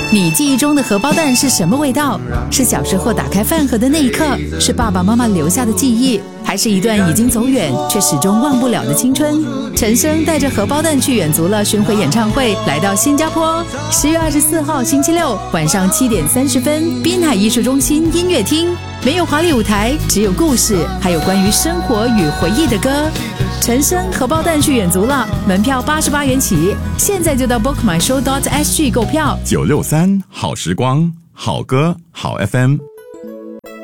你记忆中的荷包蛋是什么味道？是小时候打开饭盒的那一刻，是爸爸妈妈留下的记忆，还是一段已经走远却始终忘不了的青春？陈升带着荷包蛋去远足了巡回演唱会来到新加坡，10月24号星期六晚上7点30分，滨海艺术中心音乐厅。没有华丽舞台，只有故事，还有关于生活与回忆的歌。陈升荷包蛋去远足了，门票88元起，现在就到 bookmyshow.sg 购票。 963好时光，好歌好 FM。